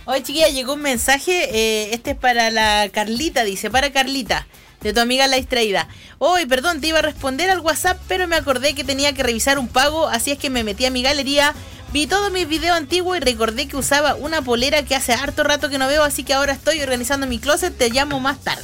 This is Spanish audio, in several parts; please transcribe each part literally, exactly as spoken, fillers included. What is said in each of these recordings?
Oye, chiquilla, llegó un mensaje. Eh, este es para la Carlita, dice, para Carlita, de tu amiga La Distraída. Oye, perdón, te iba a responder al WhatsApp, pero me acordé que tenía que revisar un pago, así es que me metí a mi galería, vi todos mis videos antiguos y recordé que usaba una polera que hace harto rato que no veo, así que ahora estoy organizando mi closet, te llamo más tarde.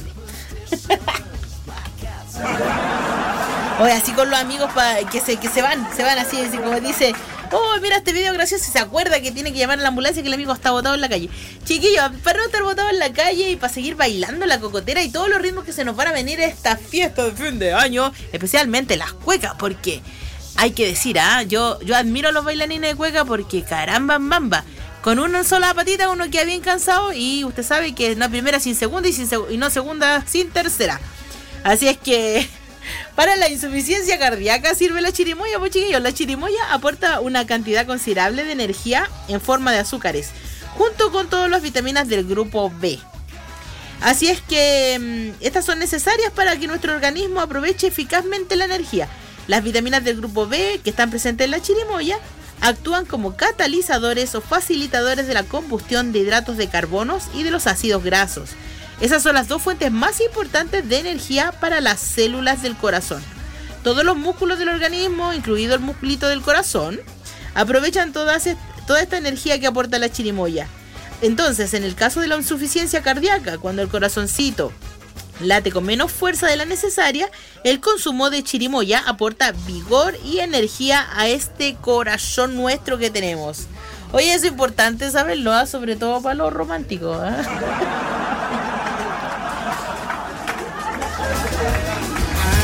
Oye, así con los amigos pa, que se que se van, se van así, así como dice, oh, mira este video gracioso, y se acuerda que tiene que llamar a la ambulancia que el amigo está botado en la calle. Chiquillos, para no estar botado en la calle y para seguir bailando la cocotera y todos los ritmos que se nos van a venir a esta fiesta de fin de año, especialmente las cuecas, porque hay que decir, ¿ah? ¿eh? yo, yo admiro a los bailarines de cueca porque caramba, bamba. Con una sola patita uno queda bien cansado y usted sabe que es una primera sin segunda y, sin seg- y no segunda sin tercera. Así es que para la insuficiencia cardíaca sirve la chirimoya, pues chiquillos. La chirimoya aporta una cantidad considerable de energía en forma de azúcares, junto con todas las vitaminas del grupo B. Así es que mmm, estas son necesarias para que nuestro organismo aproveche eficazmente la energía. Las vitaminas del grupo B que están presentes en la chirimoya actúan como catalizadores o facilitadores de la combustión de hidratos de carbonos y de los ácidos grasos. Esas son las dos fuentes más importantes de energía para las células del corazón. Todos los músculos del organismo, incluido el musculito del corazón, aprovechan toda, toda esta energía que aporta la chirimoya. Entonces, en el caso de la insuficiencia cardíaca, cuando el corazoncito late con menos fuerza de la necesaria, el consumo de chirimoya aporta vigor y energía a este corazón nuestro que tenemos. Oye, es importante saberlo, ¿eh? Sobre todo para los románticos, ¿eh?